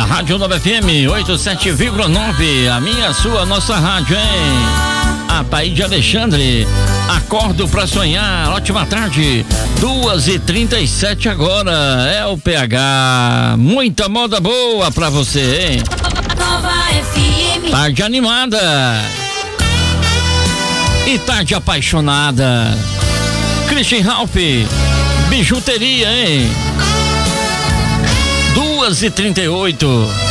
Rádio Nova FM 87,9, a minha, sua, nossa rádio, hein? A Paí de Alexandre, acordo pra sonhar, ótima tarde, 2h37 agora, é o PH, muita moda boa pra você, hein? Nova FM. Tarde animada e tarde apaixonada. Christian Ralph, bijuteria, hein? 2h38.